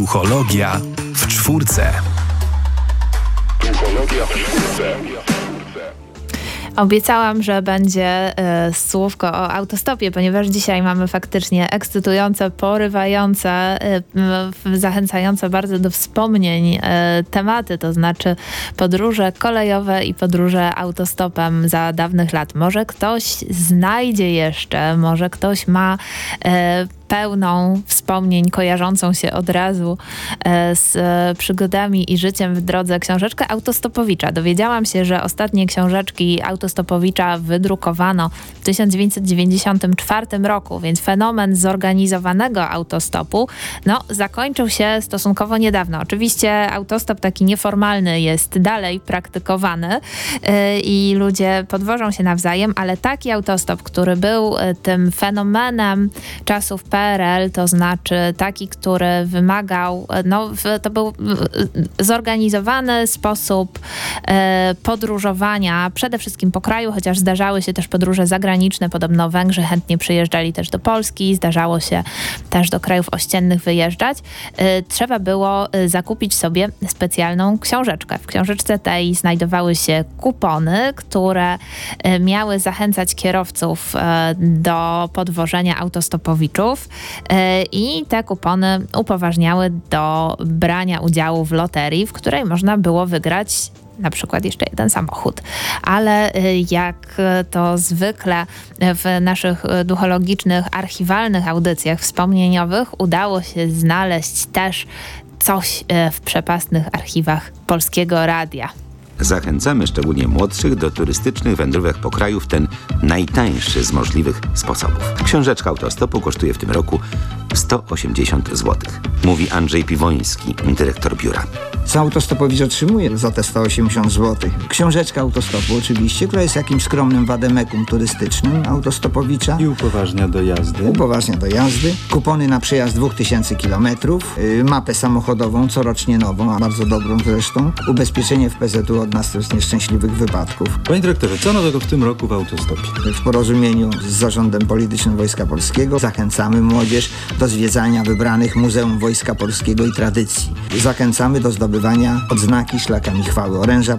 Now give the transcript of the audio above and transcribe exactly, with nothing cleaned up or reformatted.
Duchologia w czwórce. Duchologia w czwórce. Obiecałam, że będzie y, słówko o autostopie, ponieważ dzisiaj mamy faktycznie ekscytujące, porywające, y, y, zachęcające bardzo do wspomnień y, tematy, to znaczy podróże kolejowe i podróże autostopem za dawnych lat. Może ktoś znajdzie jeszcze, może ktoś ma y, pełną wspomnień kojarzącą się od razu e, z e, przygodami i życiem w drodze książeczkę Autostopowicza. Dowiedziałam się, że ostatnie książeczki Autostopowicza wydrukowano w tysiąc dziewięćset dziewięćdziesiątym czwartym roku, więc fenomen zorganizowanego autostopu no, zakończył się stosunkowo niedawno. Oczywiście autostop taki nieformalny jest dalej praktykowany e, i ludzie podwożą się nawzajem, ale taki autostop, który był e, tym fenomenem czasów P R L, to znaczy taki, który wymagał, no to był zorganizowany sposób e, podróżowania przede wszystkim po kraju, chociaż zdarzały się też podróże zagraniczne, podobno Węgrzy chętnie przyjeżdżali też do Polski, zdarzało się też do krajów ościennych wyjeżdżać. E, trzeba było zakupić sobie specjalną książeczkę. W książeczce tej znajdowały się kupony, które e, miały zachęcać kierowców e, do podwożenia autostopowiczów. I te kupony upoważniały do brania udziału w loterii, w której można było wygrać na przykład jeszcze jeden samochód. Ale jak to zwykle w naszych duchologicznych, archiwalnych audycjach wspomnieniowych udało się znaleźć też coś w przepastnych archiwach Polskiego Radia. Zachęcamy szczególnie młodszych do turystycznych wędrówek po kraju w ten najtańszy z możliwych sposobów. Książeczka autostopu kosztuje w tym roku sto osiemdziesiąt złotych. Mówi Andrzej Piwoński, dyrektor biura. Co autostopowicz otrzymuje za te sto osiemdziesiąt złotych? Książeczka autostopu oczywiście, która jest jakimś skromnym wademekum turystycznym autostopowicza. I upoważnia do jazdy. Upoważnia do jazdy. Kupony na przejazd dwa tysiące kilometrów. Yy, mapę samochodową, corocznie nową, a bardzo dobrą zresztą. Ubezpieczenie w P Z U od następstw nieszczęśliwych wypadków. Panie dyrektorze, co nowego w tym roku w autostopie? W porozumieniu z Zarządem Politycznym Wojska Polskiego zachęcamy młodzież do zwiedzania wybranych Muzeum Wojska Polskiego i Tradycji. Zachęcamy do zdobywania odznaki Szlakami Chwały Oręża